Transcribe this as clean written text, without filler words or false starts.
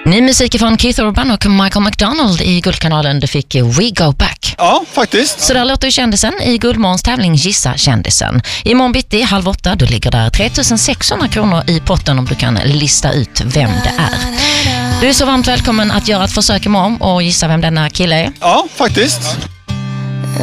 Ny musik från Keith Urban och Michael McDonald i Guldkanalen. Du fick We Go Back. Ja, faktiskt. Så där låter ju kändisen i Guldmorgons tävling Gissa kändisen. Imorgon bitti 7:30, då ligger där 3600 kronor i potten om du kan lista ut vem det är. Du är så varmt välkommen att göra ett försök imorgon och gissa vem denna kille är. Ja, faktiskt.